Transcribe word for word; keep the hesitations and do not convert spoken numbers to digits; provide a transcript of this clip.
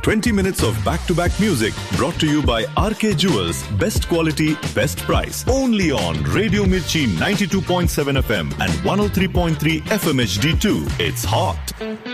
twenty minutes of back-to-back music brought to you by R K Jewels. Best quality, best price. Only on Radio Mirchi ninety-two point seven F M and one oh three point three F M H D two. It's hot.